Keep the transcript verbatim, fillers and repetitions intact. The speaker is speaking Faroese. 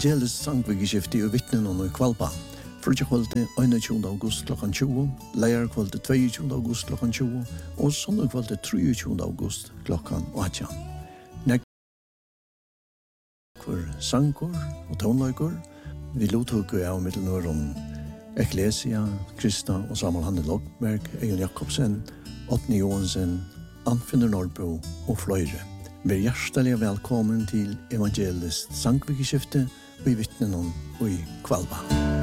Evangelisk sangvikeskifte og vittnen og kvalpa. Frutja kvalitet einogtjúgunda august klokkan tjúgu, leir kvalitet tveiogtjúgunda august klokkan tjúgu, og sondag kvalitet treogtjúgunda august klokkan átjan. Nekkur sangur og tónleikur, vi lottugu av mittelnøren Ecclesia, Krista og Samuel Hanne Logberg, Egil Jakobsen, Otni Johansen, Anfinnur Norrbo og fløyre. Vær hjertelig velkommen til Evangelisk sangvikeskifte og i vittnen og i kvalpa.